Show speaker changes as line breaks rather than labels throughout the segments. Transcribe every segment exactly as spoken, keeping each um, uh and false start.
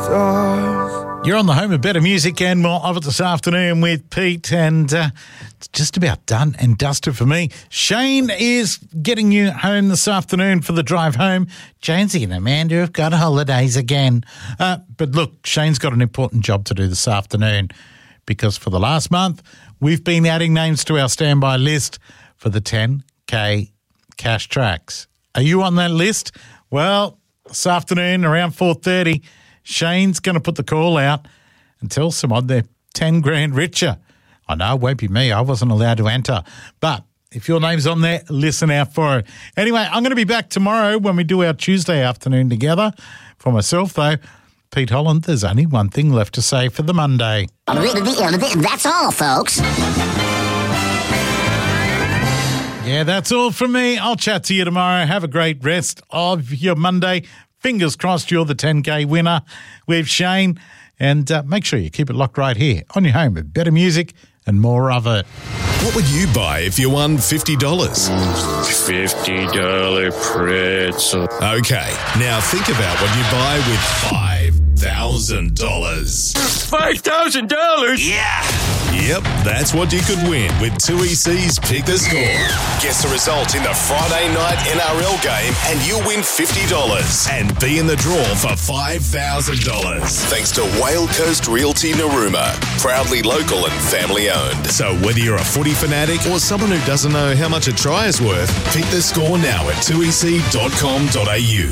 stars.
You're on the home of better music and more of it this afternoon with Pete, and uh, it's just about done and dusted for me. Shane is getting you home this afternoon for the drive home. Jonesy and Amanda have got holidays again. Uh, but look, Shane's got an important job to do this afternoon because for the last month, we've been adding names to our standby list for the ten K cash tracks. Are you on that list? Well, this afternoon around four thirty, Shane's going to put the call out and tell someone they're ten grand richer. I know it won't be me. I wasn't allowed to enter. But if your name's on there, listen out for it. Anyway, I'm going to be back tomorrow when we do our Tuesday afternoon together. For myself, though, Pete Holland, there's only one thing left to say for the Monday.
That's all, folks.
Yeah, that's all from me. I'll chat to you tomorrow. Have a great rest of your Monday. Fingers crossed you're the ten K winner with Shane. And uh, make sure you keep it locked right here on your home with better music and more of it.
What would you buy if you won fifty dollars?
fifty dollars pretzel.
Okay, now think about what you buy with five thousand dollars.
five thousand dollars?
Yeah! Yep, that's what you could win with two E C's Pick the Score. Guess the result in the Friday night N R L game and you'll win fifty dollars and be in the draw for five thousand dollars. Thanks to Whale Coast Realty Narooma, proudly local and family owned. So whether you're a footy fanatic or someone who doesn't know how much a try is worth, pick the score now at two e c dot com dot a u.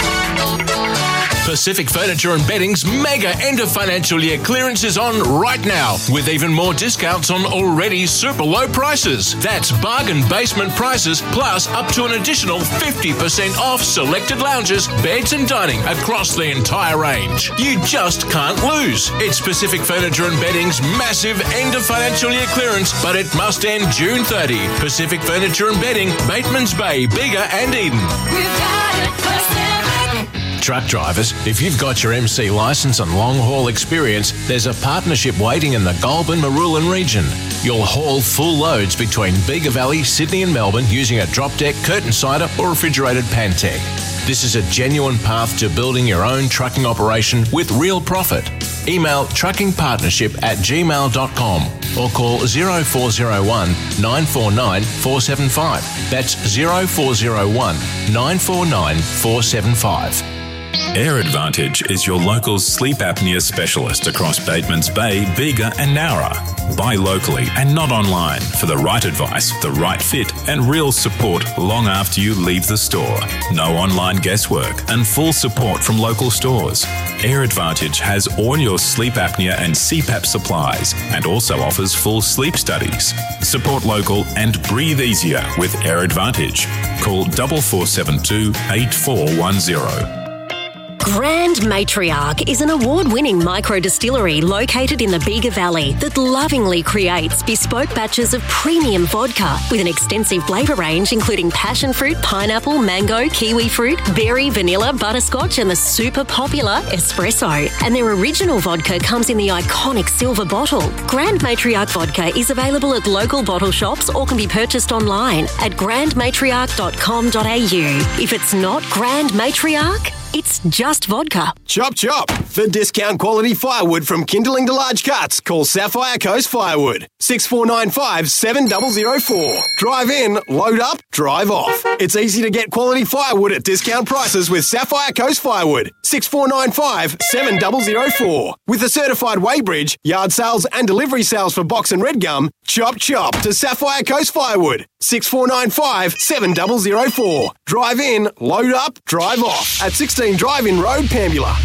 Pacific Furniture and Bedding's mega end of financial year clearance is on right now with even more discounts on already super low prices. That's bargain basement prices plus up to an additional fifty percent off selected lounges, beds and dining across the entire range. You just can't lose. It's Pacific Furniture and Bedding's massive end of financial year clearance, but it must end June thirtieth. Pacific Furniture and Bedding, Bateman's Bay, Bega and Eden.
We've got it, Pacific.
Truck drivers, if you've got your M C licence and long-haul experience, there's a partnership waiting in the Goulburn-Maroolin region. You'll haul full loads between Bega Valley, Sydney and Melbourne using a drop deck, curtain cider or refrigerated Pantech. This is a genuine path to building your own trucking operation with real profit. Email truckingpartnership at gmail dot com or call zero four zero one nine four nine four seven five. That's zero four zero one nine four nine four seven five.
Air Advantage is your local sleep apnea specialist across Bateman's Bay, Bega and Nowra. Buy locally and not online for the right advice, the right fit and real support long after you leave the store. No online guesswork and full support from local stores. Air Advantage has all your sleep apnea and C PAP supplies and also offers full sleep studies. Support local and breathe easier with Air Advantage. Call four four seven two eight four one zero.
Grand Matriarch is an award-winning micro-distillery located in the Bega Valley that lovingly creates bespoke batches of premium vodka with an extensive flavour range including passion fruit, pineapple, mango, kiwi fruit, berry, vanilla, butterscotch and the super popular espresso. And their original vodka comes in the iconic silver bottle. Grand Matriarch vodka is available at local bottle shops or can be purchased online at grand matriarch dot com dot a u. If it's not Grand Matriarch, it's just vodka.
Chop chop. For discount quality firewood from kindling to large cuts, call Sapphire Coast Firewood. six four nine five seven zero zero four. Drive in, load up, drive off. It's easy to get quality firewood at discount prices with Sapphire Coast Firewood. six four nine five seven zero zero four. With a certified weighbridge, yard sales and delivery sales for box and red gum, chop chop to Sapphire Coast Firewood. six four nine five seven zero zero four. Drive in, load up, drive off at sixteen Drive-In Road, Pambula.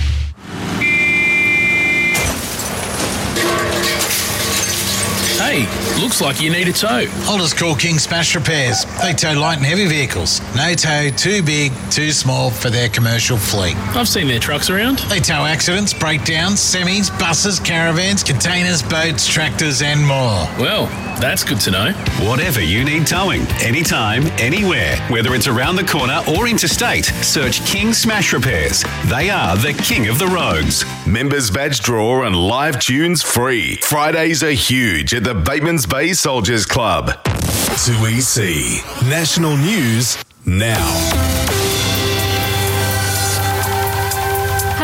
Hey, looks like you need a tow.
I'll just call King Smash Repairs. They tow light and heavy vehicles. No tow too big, too small for their commercial fleet.
I've seen their trucks around.
They tow accidents, breakdowns, semis, buses, caravans, containers, boats, tractors and more.
Well, that's good to know.
Whatever you need towing, anytime, anywhere, whether it's around the corner or interstate, search King Smash Repairs. They are the king of the roads.
Members badge draw and live tunes free. Fridays are huge at the Bateman's Bay Soldiers Club. two E C. National News now.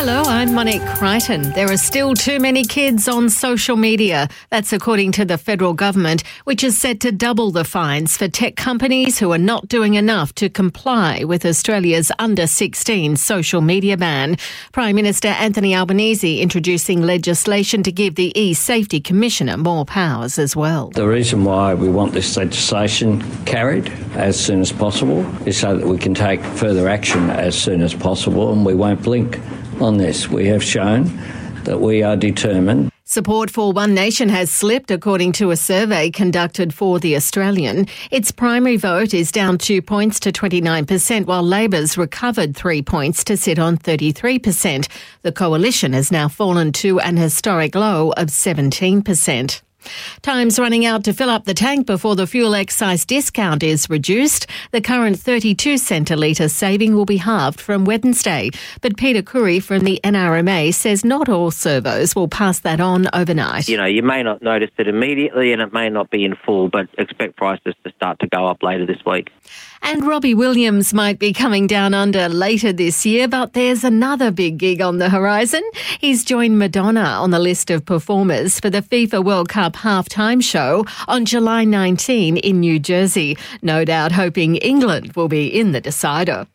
Hello, I'm Monique Crichton. There are still too many kids on social media. That's according to the federal government, which is set to double the fines for tech companies who are not doing enough to comply with Australia's under sixteen social media ban. Prime Minister Anthony Albanese introducing legislation to give the e-Safety Commissioner more powers as well.
The reason why we want this legislation carried as soon as possible is so that we can take further action as soon as possible, and we won't blink on this. We have shown that we are determined.
Support for One Nation has slipped, according to a survey conducted for The Australian. Its primary vote is down two points to twenty-nine percent, while Labor's recovered three points to sit on thirty-three percent. The coalition has now fallen to an historic low of seventeen percent. Time's running out to fill up the tank before the fuel excise discount is reduced. The current thirty-two cent a litre saving will be halved from Wednesday. But Peter Curry from the N R M A says not all servos will pass that on overnight.
You know, you may not notice it immediately and it may not be in full, but expect prices to start to go up later this week.
And Robbie Williams might be coming down under later this year, but there's another big gig on the horizon. He's joined Madonna on the list of performers for the FIFA World Cup halftime show on July nineteenth in New Jersey. No doubt hoping England will be in the decider.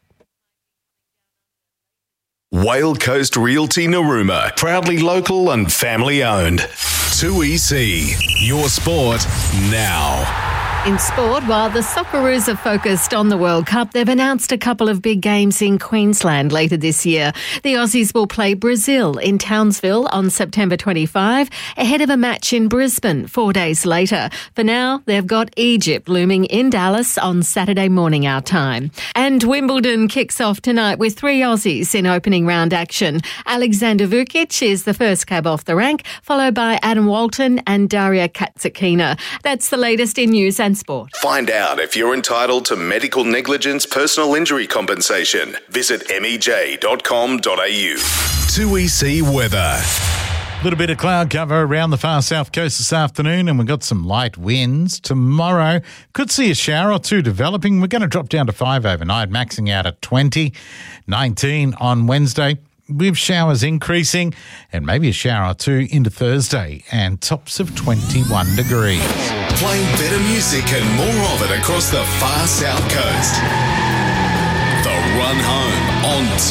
Whale Coast Realty Narooma, proudly local and family owned. two E C, your sport now.
In sport, while the Socceroos are focused on the World Cup, they've announced a couple of big games in Queensland later this year. The Aussies will play Brazil in Townsville on September twenty-fifth, ahead of a match in Brisbane four days later. For now, they've got Egypt looming in Dallas on Saturday morning our time. And Wimbledon kicks off tonight with three Aussies in opening round action. Alexander Vukic is the first cab off the rank, followed by Adam Walton and Daria Katsakina. That's the latest in news and sport.
Find out if you're entitled to medical negligence personal injury compensation. Visit m e j dot com dot a u. two E C weather.
A little bit of cloud cover around the far south coast this afternoon, and we've got some light winds. Tomorrow, could see a shower or two developing. We're going to drop down to five overnight, maxing out at twenty, nineteen on Wednesday, with showers increasing, and maybe a shower or two into Thursday, and tops of twenty-one degrees.
Playing better music and more of it across the far south coast. The Run Home